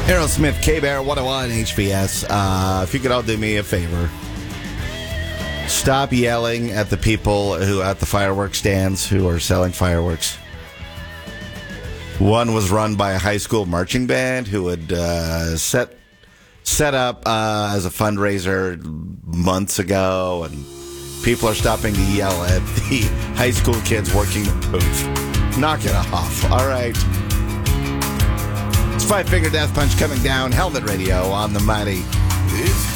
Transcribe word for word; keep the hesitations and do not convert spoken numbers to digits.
Aerosmith, K-Bear, one oh one H V S. Uh, if you could all do me a favor, stop yelling at the people who at the fireworks stands who are selling fireworks. One was run by a high school marching band who had uh, set set up uh, as a fundraiser months ago, and people are stopping to yell at the high school kids working the booth. Knock it off. All right. It's Five Finger Death Punch coming down. Helmet Radio on the mighty. It's